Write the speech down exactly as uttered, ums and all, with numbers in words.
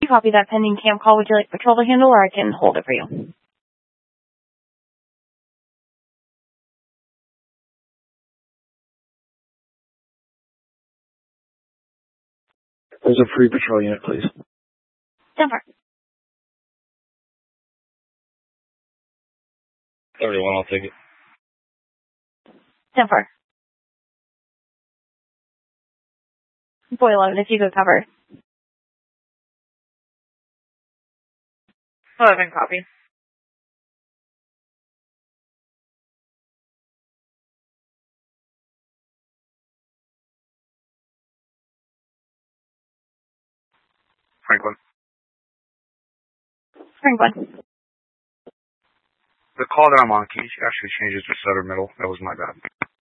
Copy that. Pending camp call. Would you like patrol to handle, or I can hold it for you? There's a free patrol unit, please. Denver. thirty-one, I'll take it. Denver. Boy eleven, if you could cover. eleven, copy. Franklin. Franklin. The call that I'm on, can you actually change it to Sutter Middle? That was my bad.